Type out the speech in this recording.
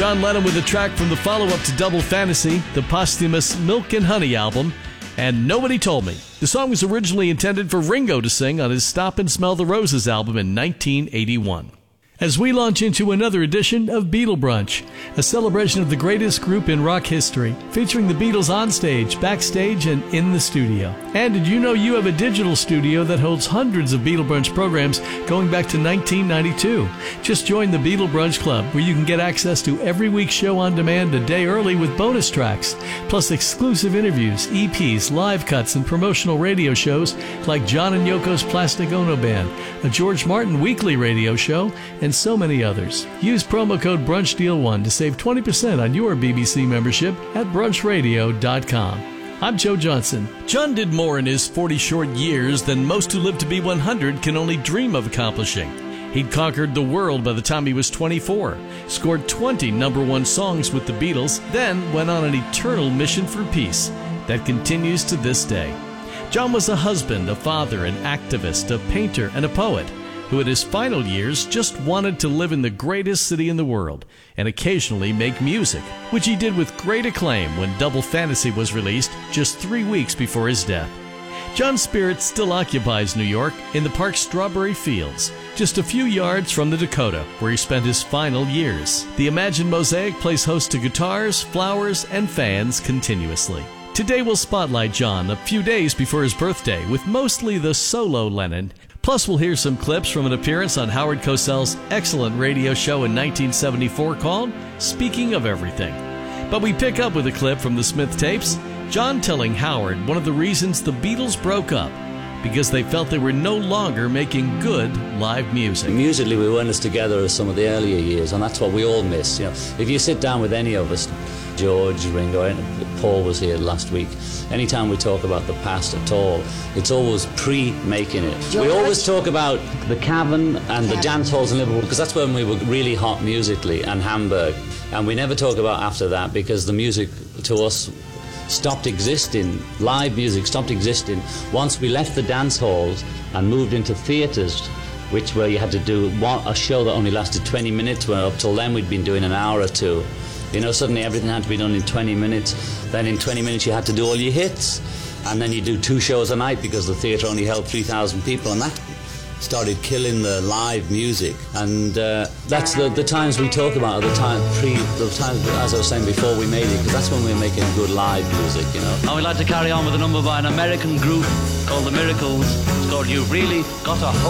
John Lennon with a track from the follow-up to Double Fantasy, the posthumous Milk and Honey album, and Nobody Told Me. The song was originally intended for Ringo to sing on his Stop and Smell the Roses album in 1981. As we launch into another edition of Beatle Brunch, a celebration of the greatest group in rock history, featuring the Beatles on stage, backstage, and in the studio. And did you know you have a digital studio that holds hundreds of Beatle Brunch programs going back to 1992? Just join the Beatle Brunch Club, where you can get access to every week's show on demand a day early with bonus tracks, plus exclusive interviews, EPs, live cuts, and promotional radio shows like John and Yoko's Plastic Ono Band, a George Martin weekly radio show, and so many others. Use promo code BRUNCHDEAL1 to save 20% on your BBC membership at brunchradio.com. I'm Joe Johnson. John did more in his 40 short years than most who live to be 100 can only dream of accomplishing. He'd conquered the world by the time he was 24, scored 20 #1 songs with the Beatles, then went on an eternal mission for peace that continues to this day. John was a husband, a father, an activist, a painter, and a poet, who in his final years just wanted to live in the greatest city in the world and occasionally make music, which he did with great acclaim when Double Fantasy was released just 3 weeks before his death. John's spirit still occupies New York in the park's Strawberry Fields, just a few yards from the Dakota, where he spent his final years. The Imagine Mosaic plays host to guitars, flowers, and fans continuously. Today we'll spotlight John a few days before his birthday with mostly the solo Lennon. Plus, we'll hear some clips from an appearance on Howard Cosell's excellent radio show in 1974 called Speaking of Everything. But we pick up with a clip from the Smith tapes, John telling Howard one of the reasons the Beatles broke up, because they felt they were no longer making good live music. Musically, we weren't as together as some of the earlier years, and that's what we all miss. You know, if you sit down with any of us, George, Ringo, Paul was here last week, anytime we talk about the past at all, it's always pre-making it. George. We always talk about the Cavern and the dance halls in Liverpool, because that's when we were really hot musically, and Hamburg. And we never talk about after that, because the music to us stopped existing. Live music stopped existing once we left the dance halls and moved into theatres, which where you had to do a show that only lasted 20 minutes, where up till then we'd been doing an hour or two. You know, suddenly everything had to be done in 20 minutes. Then in 20 minutes you had to do all your hits. And then you do 2 shows a night because the theatre only held 3,000 people. And that started killing the live music. And that's the times we talk about, the times, as I was saying, before we made it, because that's when we were making good live music, you know. And we'd like to carry on with a number by an American group called The Miracles. It's called You've Really Got a Hold.